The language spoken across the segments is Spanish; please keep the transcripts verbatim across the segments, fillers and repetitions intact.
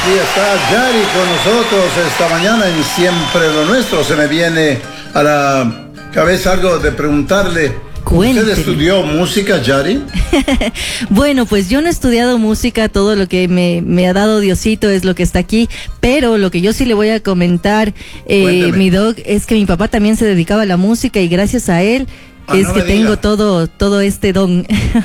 aquí está Yari con nosotros esta mañana en Siempre lo Nuestro. Se me viene a la cabeza algo de preguntarle. Cuénteme. ¿Usted estudió música, Yari? Bueno, pues yo no he estudiado música, todo lo que me, me ha dado Diosito es lo que está aquí, pero lo que yo sí le voy a comentar, eh, mi doc, es que mi papá también se dedicaba a la música y gracias a él ah, es no que tengo todo, todo este don.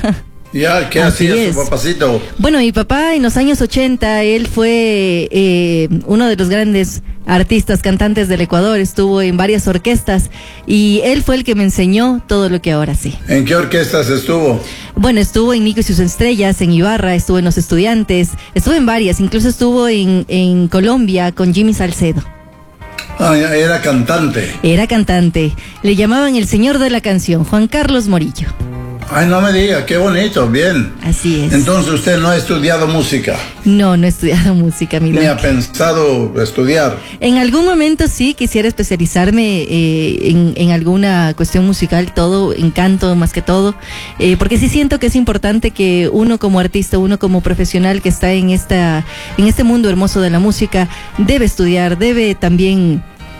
Ya, ¿qué Así hacía es. su papacito? Bueno, mi papá en los años ochenta, él fue eh, uno de los grandes artistas, cantantes del Ecuador, estuvo en varias orquestas y él fue el que me enseñó todo lo que ahora sé. ¿En qué orquestas estuvo? Bueno, estuvo en Nico y sus estrellas, en Ibarra, estuvo en Los Estudiantes, estuvo en varias, incluso estuvo en, en Colombia con Jimmy Salcedo. Ah, era cantante. Era cantante, le llamaban el señor de la canción, Juan Carlos Morillo. Ay, no me diga, qué bonito, bien. Así es. Entonces usted no ha estudiado música. No, no he estudiado música, mi Ni doc. ha pensado estudiar. En algún momento sí quisiera especializarme eh, en, en alguna cuestión musical, todo, en canto más que todo, eh, porque sí siento que es importante que uno como artista, uno como profesional que está en esta, en este mundo hermoso de la música, debe estudiar, debe también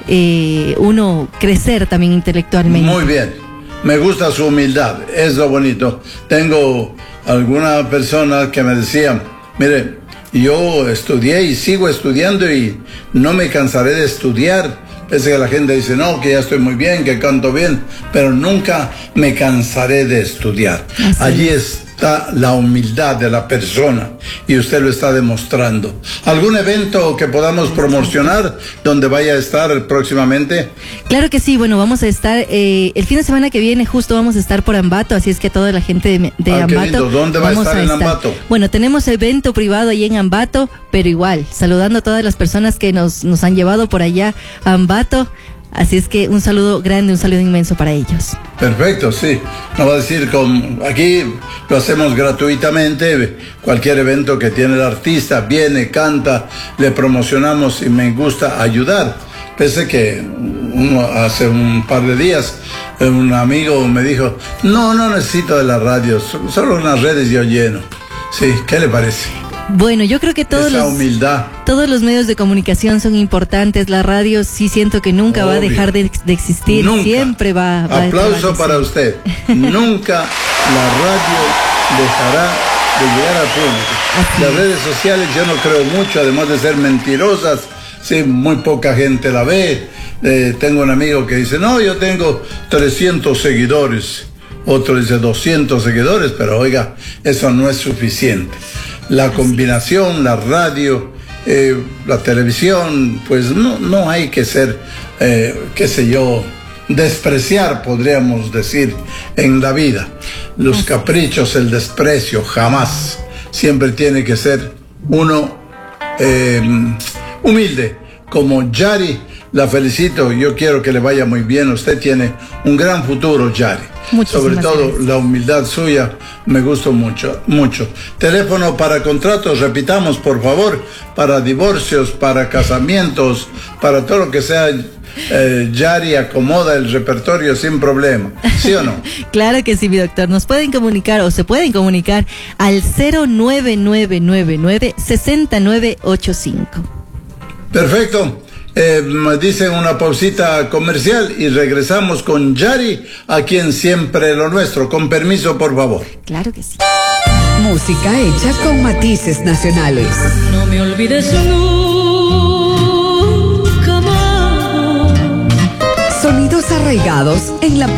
eh, uno crecer también intelectualmente. Muy bien. Me gusta su humildad, es lo bonito. Tengo alguna persona que me decía, mire, yo estudié y sigo estudiando y no me cansaré de estudiar. Pese que la gente dice, no, que ya estoy muy bien, que canto bien, pero nunca me cansaré de estudiar. Así. Allí está la humildad de la persona y usted lo está demostrando. ¿Algún evento que podamos promocionar donde vaya a estar próximamente? Claro que sí, bueno, vamos a estar, eh, el fin de semana que viene justo vamos a estar por Ambato, así es que toda la gente de, de ah, Ambato. Qué lindo. ¿Dónde va a estar en Ambato? Bueno, tenemos evento privado ahí en Ambato, pero igual, saludando a todas las personas que nos, nos han llevado por allá a Ambato. Así es que un saludo grande, un saludo inmenso para ellos. Perfecto, sí. No va a decir, con, aquí lo hacemos gratuitamente. Cualquier evento que tiene el artista, viene, canta, le promocionamos y me gusta ayudar. Pese que uno, hace un par de días un amigo me dijo, no, no necesito de la radio, solo unas redes yo lleno. Sí, ¿qué le parece? Bueno, yo creo que todos Esa los, humildad. todos los medios de comunicación son importantes. La radio sí siento que nunca Obvio. va a dejar de, de existir. Nunca. Siempre va, va Aplauso a para usted. Nunca la radio dejará de llegar al público. Así. Las redes sociales yo no creo mucho, además de ser mentirosas. Sí, muy poca gente la ve. Eh, tengo un amigo que dice, no, yo tengo trescientos seguidores. Otro dice doscientos seguidores, pero oiga, eso no es suficiente. La combinación, la radio, eh, la televisión, pues no, no hay que ser, eh, qué sé yo, despreciar, podríamos decir, en la vida. Los caprichos, el desprecio, jamás. Siempre tiene que ser uno eh, humilde. Como Yari, la felicito, yo quiero que le vaya muy bien. Usted tiene un gran futuro, Yari. Muchísimas Sobre todo gracias. La humildad suya me gustó mucho, mucho. Teléfono para contratos, repitamos por favor, para divorcios, para casamientos, para todo lo que sea. Eh, Yari acomoda el repertorio sin problema, ¿sí o no? Claro que sí, mi doctor. Nos pueden comunicar o se pueden comunicar al cero nueve nueve nueve nueve seis nueve ocho cinco. Perfecto. Eh, dicen una pausita comercial y regresamos con Yari, aquí en Siempre lo Nuestro. Con permiso, por favor. Claro que sí. Música hecha con matices nacionales. No me olvides nunca más. Sonidos arraigados en la